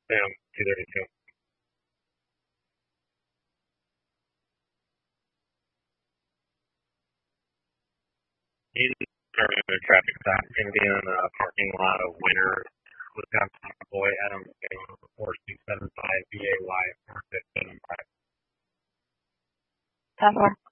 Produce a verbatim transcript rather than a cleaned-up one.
Sam, two thirty-two. He's a traffic stop. Going to be in the parking lot of Winter, Wisconsin. Boy, Adam, four six seven five B A Y four six seven five. ten four.